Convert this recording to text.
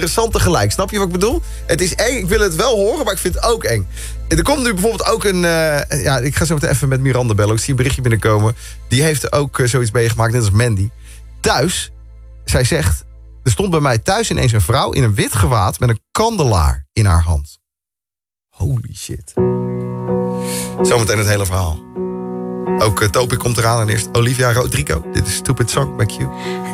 interessant tegelijk. Snap je wat ik bedoel? Het is eng, ik wil het wel horen, maar ik vind het ook eng. Er komt nu bijvoorbeeld ook een... ik ga zo meteen even met Miranda bellen. Ik zie een berichtje binnenkomen. Die heeft er ook zoiets meegemaakt, net als Mandy. Thuis, zij zegt... Er stond bij mij thuis ineens een vrouw in een wit gewaad... met een kandelaar in haar hand. Holy shit. Zometeen het hele verhaal. Ook Topic komt eraan en eerst Olivia Rodrigo. Dit is Stupid Song bij Q.